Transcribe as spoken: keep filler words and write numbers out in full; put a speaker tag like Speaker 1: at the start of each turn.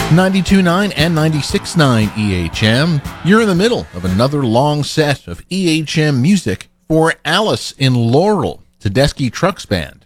Speaker 1: ninety-two point nine and ninety-six point nine E H M. You're in the middle of another long set of E H M music for Alice in Laurel, Tedeschi Trucks Band.